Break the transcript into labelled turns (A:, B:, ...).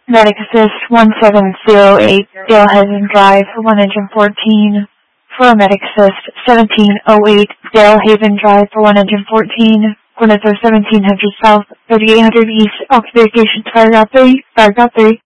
A: Medic Assist 1708, Dale Haven Drive, 114. For Medic Assist 1708, Dale Haven Drive, 114. Gwinnett 1700 South, 3800 East, Occupations Paragraph 3, Paragraph 3.